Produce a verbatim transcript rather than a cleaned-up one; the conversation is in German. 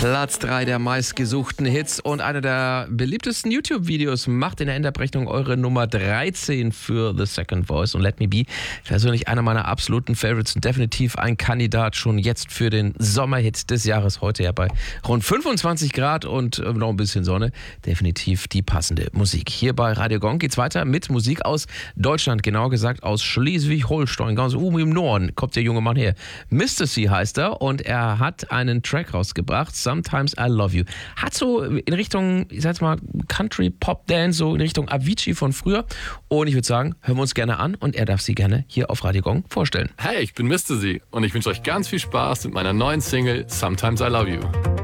Platz drei der meistgesuchten Hits und einer der beliebtesten YouTube-Videos macht in der Endabrechnung eure Nummer dreizehn für The Second Voice und Let Me Be. Persönlich einer meiner absoluten Favorites und definitiv ein Kandidat schon jetzt für den Sommerhit des Jahres. Heute ja bei rund fünfundzwanzig Grad und noch ein bisschen Sonne. Definitiv die passende Musik. Hier bei Radio Gong geht's weiter mit Musik aus Deutschland, genauer gesagt aus Schleswig-Holstein. Ganz oben im Norden kommt der junge Mann her. Mister C heißt er und er hat einen Track rausgebracht, Sometimes I Love You. Hat so in Richtung, ich sag's mal, Country, Pop, Dance, so in Richtung Avicii von früher. Und ich würde sagen, hören wir uns gerne an und er darf sie gerne hier auf Radio Gong vorstellen. Hey, ich bin Mister C und ich wünsche euch ganz viel Spaß mit meiner neuen Single Sometimes I Love You.